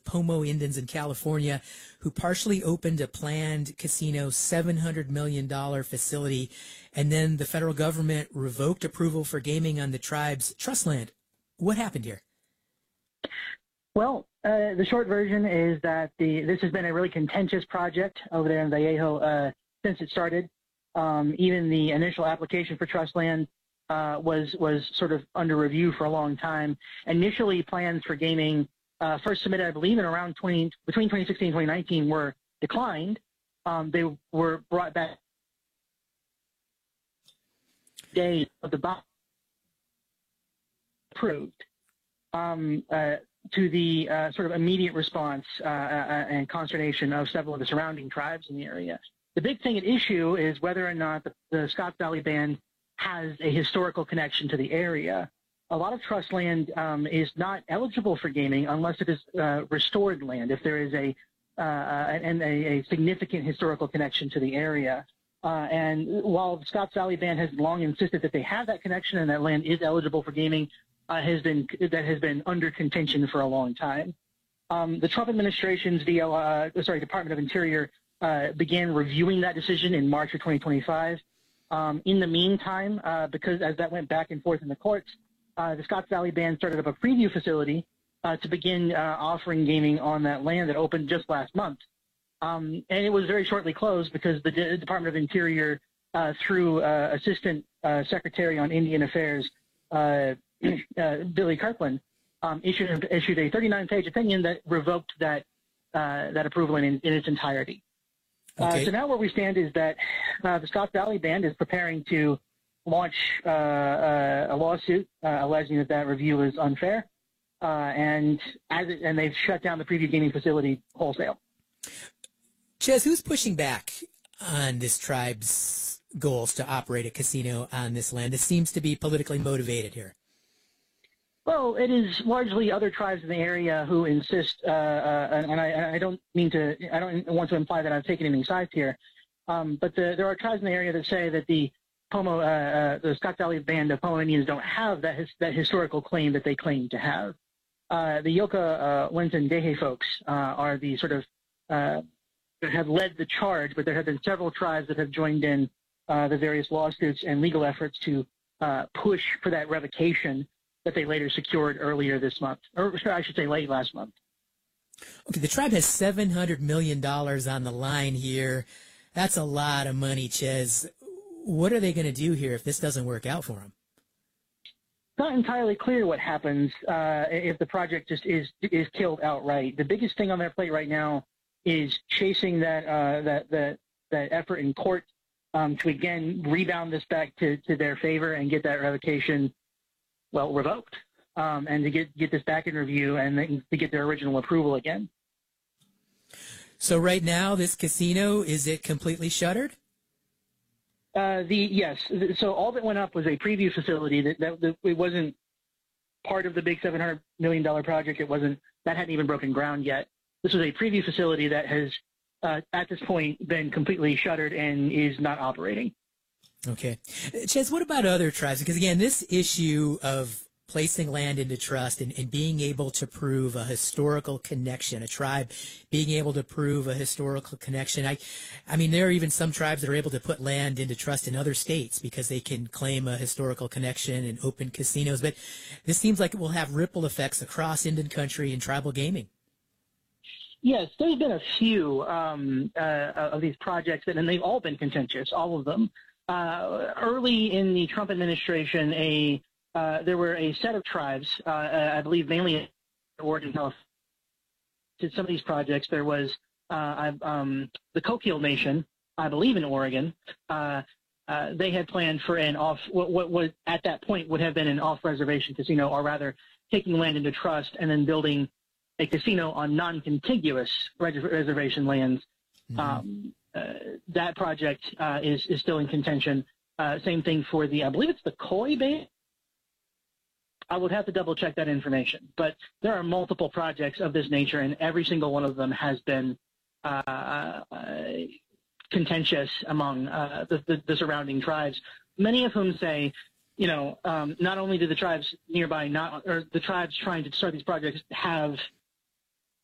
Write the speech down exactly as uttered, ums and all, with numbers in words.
of Pomo Indians in California who partially opened a planned casino seven hundred million dollars facility, and then the federal government revoked approval for gaming on the tribe's trust land. What happened here? Well, uh, the short version is that the this has been a really contentious project over there in Vallejo uh, since it started. Um, even the initial application for trust land uh, was was sort of under review for a long time. Initially, plans for gaming uh, first submitted, I believe, in around twenty between twenty sixteen and twenty nineteen were declined. Um, they were brought back days of the bond approved. Um, uh, to the uh, sort of immediate response uh, uh, and consternation of several of the surrounding tribes in the area. The big thing at issue is whether or not the, the Scotts Valley Band has a historical connection to the area. A lot of trust land um, is not eligible for gaming unless it is uh, restored land, if there is a uh, and a, a significant historical connection to the area. Uh, and while the Scotts Valley Band has long insisted that they have that connection and that land is eligible for gaming, uh, has been that has been under contention for a long time. Um, the Trump administration's D O, uh, sorry, Department of Interior uh, began reviewing that decision in March of twenty twenty-five. Um, in the meantime, uh, because as that went back and forth in the courts, uh, the Scotts Valley Band started up a preview facility uh, to begin uh, offering gaming on that land that opened just last month. Um, and it was very shortly closed because the D- Department of Interior, uh, through uh, Assistant uh, Secretary on Indian Affairs, uh, uh, Billy Kirkland, um, issued, issued a thirty-nine page opinion that revoked that uh, that approval in, in its entirety. Okay. Uh, so now where we stand is that uh, the Scotts Valley Band is preparing to launch uh, uh, a lawsuit uh, alleging that that review is unfair, uh, and as it, and they've shut down the preview gaming facility wholesale. Ches, who's pushing back on this tribe's goals to operate a casino on this land? It seems to be politically motivated here. Well, it is largely other tribes in the area who insist, uh, uh, and I, I don't mean to, I don't want to imply that I've taken any sides here, um, but the, there are tribes in the area that say that the Pomo, uh, uh, the Scotts Valley Band of Pomo Indians don't have that his, that historical claim that they claim to have. Uh, the Yoka, uh, Winton, Dehe folks uh, are the sort of uh, that have led the charge, but there have been several tribes that have joined in uh, the various lawsuits and legal efforts to uh, push for that revocation that they later secured earlier this month, or I should say late last month. Okay, the tribe has seven hundred million dollars on the line here. That's a lot of money, Ches. What are they going to do here if this doesn't work out for them? It's not entirely clear what happens uh, if the project just is is killed outright. The biggest thing on their plate right now is chasing that uh, that that that effort in court um, to again rebound this back to, to their favor and get that revocation, well, revoked, um, and to get get this back in review and then to get their original approval again. So right now, this casino, is it completely shuttered? Uh, the yes. So all that went up was a preview facility that, that, that it wasn't part of the big seven hundred million dollars project. It wasn't that hadn't even broken ground yet. This was a preview facility that has, uh, at this point, been completely shuttered and is not operating. Okay. Ches, what about other tribes? Because, again, this issue of placing land into trust and, and being able to prove a historical connection, a tribe being able to prove a historical connection. I, I mean, there are even some tribes that are able to put land into trust in other states because they can claim a historical connection and open casinos. But this seems like it will have ripple effects across Indian country and tribal gaming. Yes, there's been a few um, uh, of these projects, and they've all been contentious, all of them. Uh, early in the Trump administration, a uh, there were a set of tribes, uh, I believe mainly in Oregon, California, did some of these projects. There was uh, um, the Coquille Nation, I believe in Oregon. Uh, uh, they had planned for an off, what, what, what at that point would have been an off-reservation casino, or rather taking land into trust and then building a casino on non-contiguous res- reservation lands. Mm-hmm. Um, uh, that project uh, is, is still in contention. Uh, same thing for the, I believe it's the Koi Bay. I would have to double check that information, but there are multiple projects of this nature, and every single one of them has been uh, uh, contentious among uh, the, the, the surrounding tribes, many of whom say, you know, um, not only do the tribes nearby not, or the tribes trying to start these projects have